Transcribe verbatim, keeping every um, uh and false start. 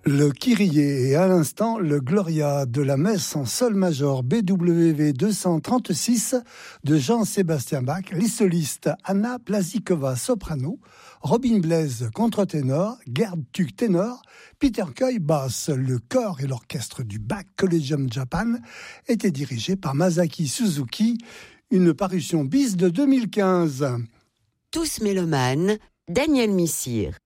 Le Kyrie et à l'instant le Gloria de la messe en sol majeur B W V deux cent trente-six de Jean-Sébastien Bach, les solistes Anna Blazikova soprano, Robin Blaise contre-ténor, Gerd Tuck ténor, Peter Coy basse. Le chœur et l'orchestre du Bach Collegium Japan étaient dirigés par Masaki Suzuki, une parution bis de deux mille quinze. Tous mélomanes, Daniel Missire.